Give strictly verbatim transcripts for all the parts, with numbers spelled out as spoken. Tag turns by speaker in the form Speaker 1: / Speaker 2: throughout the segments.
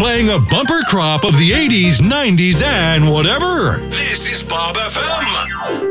Speaker 1: playing a bumper crop of the eighties, nineties, and whatever. This is Bob F M.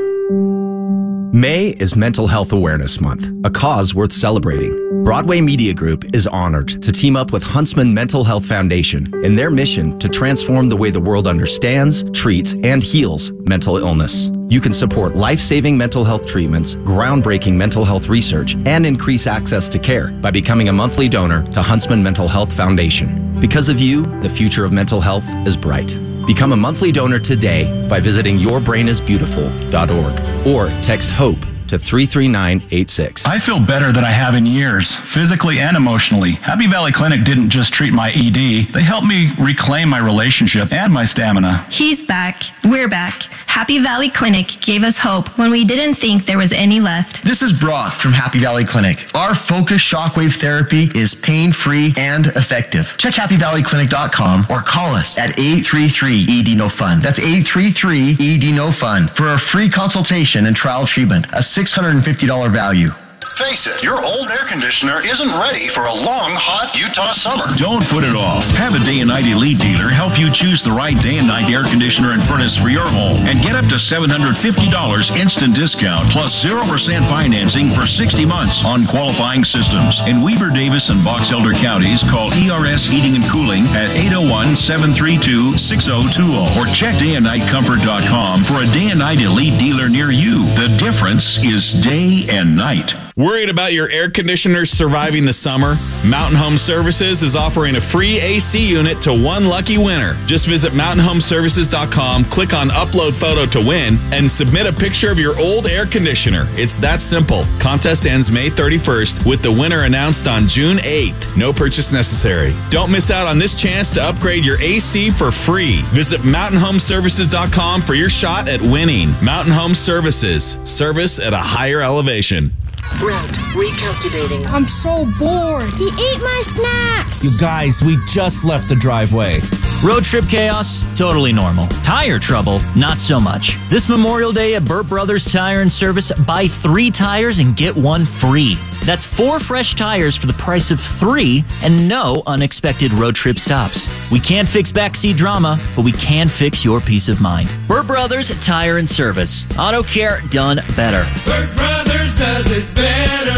Speaker 2: May is Mental Health Awareness Month, a cause worth celebrating. Broadway Media Group is honored to team up with Huntsman Mental Health Foundation in their mission to transform the way the world understands, treats, and heals mental illness. You can support life-saving mental health treatments, groundbreaking mental health research, and increase access to care by becoming a monthly donor to Huntsman Mental Health Foundation. Because of you, the future of mental health is bright. Become a monthly donor today by visiting your brain is beautiful dot org or text HOPE to three three nine eight six.
Speaker 3: I feel better than I have in years, physically and emotionally. Happy Valley Clinic didn't just treat my E D, they helped me reclaim my relationship and my stamina.
Speaker 4: He's back. We're back. Happy Valley Clinic gave us hope when we didn't think there was any left.
Speaker 5: This is Brock from Happy Valley Clinic. Our focused shockwave therapy is pain-free and effective. Check happy valley clinic dot com or call us at eight three three E D no fun. That's eight three three E D no fun for a free consultation and trial treatment, a six hundred fifty dollars value.
Speaker 6: Face it, your old air conditioner isn't ready for a long, hot Utah summer.
Speaker 7: Don't put it off. Have a Day and Night Elite dealer help you choose the right day and night air conditioner and furnace for your home and get up to seven hundred fifty dollars instant discount plus zero percent financing for sixty months on qualifying systems. In Weber, Davis, and Box Elder counties, call E R S Heating and Cooling at eight oh one, seven three two, six oh two oh or check day and night comfort dot com for a Day and Night Elite dealer near you. The difference is day and night.
Speaker 8: Worried about your air conditioner surviving the summer? Mountain Home Services is offering a free A C unit to one lucky winner. Just visit mountain home services dot com, click on Upload Photo to win, and submit a picture of your old air conditioner. It's that simple. Contest ends May thirty-first with the winner announced on June eighth. No purchase necessary. Don't miss out on this chance to upgrade your A C for free. Visit mountain home services dot com for your shot at winning. Mountain Home Services. Service at a higher elevation.
Speaker 9: Brent, recalculating.
Speaker 10: I'm so bored. He ate my snacks.
Speaker 11: You guys, we just left the driveway.
Speaker 12: Road trip chaos? Totally normal. Tire trouble? Not so much. This Memorial Day at Burt Brothers Tire and Service, buy three tires and get one free. That's four fresh tires for the price of three and no unexpected road trip stops. We can't fix backseat drama, but we can fix your peace of mind. Burt Brothers Tire and Service. Auto care done better.
Speaker 13: Burt Brothers does it better.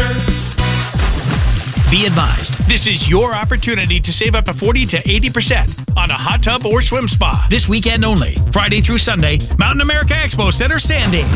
Speaker 14: Be advised, this is your opportunity to save up to forty to eighty percent on a hot tub or swim spa. This weekend only, Friday through Sunday, Mountain America Expo Center, Sandy.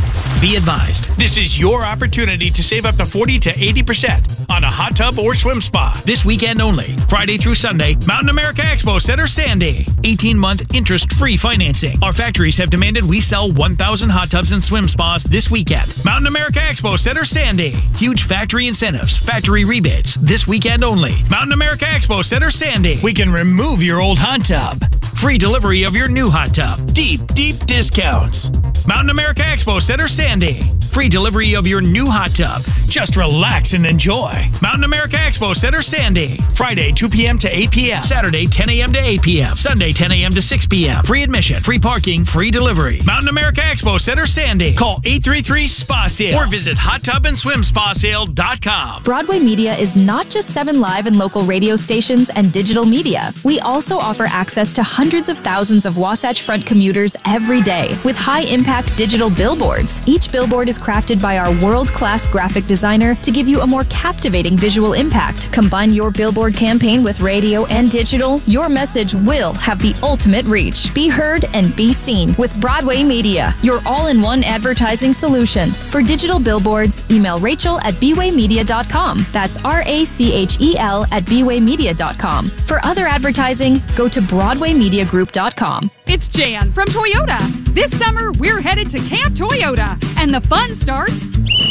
Speaker 14: Be advised, this is your opportunity to save up to forty to eighty percent on a hot tub or swim spa. This weekend only, Friday through Sunday, Mountain America Expo Center, Sandy. eighteen-month interest-free financing. Our factories have demanded we sell one thousand hot tubs and swim spas this weekend. Mountain America Expo Center, Sandy. Huge factory incentives, factory rebates, this weekend only. Mountain America Expo Center, Sandy. We can remove your old hot tub. Free delivery of your new hot tub. Deep, deep discounts. Mountain America Expo Center, Sandy. Free delivery of your new hot tub. Just relax and enjoy. Mountain America Expo Center, Sandy. Friday, two p.m. to eight p.m. Saturday, ten a.m. to eight p.m. Sunday, ten a.m. to six p.m. Free admission, free parking, free delivery. Mountain America Expo Center, Sandy. Call eight three three S P A sale or visit hot tub and swim spa sale dot com.
Speaker 15: Broadway Media is not just seven live and local radio stations and digital media. We also offer access to hundreds of thousands of Wasatch Front commuters every day with high-impact digital billboards. Each billboard is crafted by our world-class graphic designer to give you a more captivating visual impact. Combine your billboard campaign with radio and digital, your message will have the ultimate reach. Be heard and be seen with Broadway Media, your all-in-one advertising solution. For digital billboards, email Rachel at b way media dot com. That's R A C H E L at b way media dot com. For other advertising, go to broadway media group dot com.
Speaker 16: It's Jan from Toyota. This summer, we're headed to Camp Toyota, and the fun starts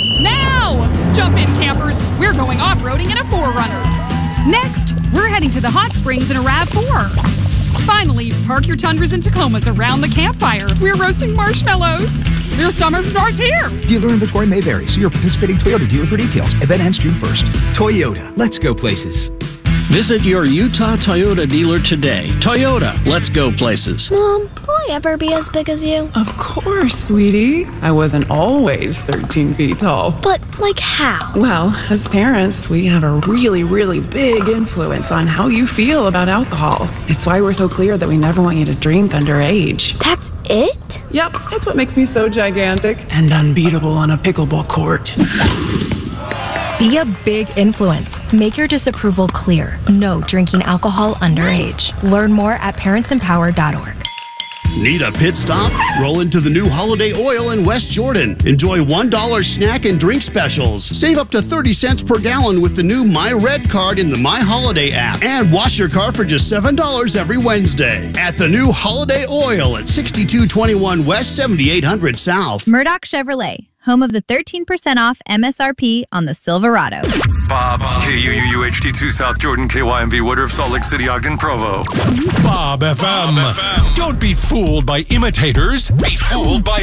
Speaker 16: now! Jump in, campers. We're going off-roading in a four runner. Next, we're heading to the hot springs in a RAV four. Finally, park your Tundras and Tacomas around the campfire. We're roasting marshmallows. Your summer starts here.
Speaker 17: Dealer inventory may vary. See your participating Toyota dealer for details. Event ends June first. Toyota. Let's go places.
Speaker 18: Visit your Utah Toyota dealer today. Toyota, let's go places.
Speaker 10: Mom, I ever be as big as you?
Speaker 18: Of course, sweetie. I wasn't always thirteen feet tall.
Speaker 10: But, like, how?
Speaker 18: Well, as parents, we have a really, really big influence on how you feel about alcohol. It's why we're so clear that we never want you to drink underage.
Speaker 10: That's it?
Speaker 18: Yep, it's what makes me so gigantic and unbeatable on a pickleball court.
Speaker 19: Be a big influence. Make your disapproval clear. No drinking alcohol underage. Learn more at parents empower dot org.
Speaker 20: Need a pit stop? Roll into the new Holiday Oil in West Jordan. Enjoy one dollar snack and drink specials. Save up to thirty cents per gallon with the new My Red card in the My Holiday app. And wash your car for just seven dollars every Wednesday. At the new Holiday Oil at sixty-two twenty-one West, seventy-eight hundred South.
Speaker 21: Murdoch Chevrolet, home of the thirteen percent off M S R P on the Silverado.
Speaker 22: Bob, K U U U H D two South Jordan, K Y M B Woodruff, Salt Lake City, Ogden, Provo.
Speaker 1: Bob F M. Bob F M. Don't be fooled by imitators. Be fooled by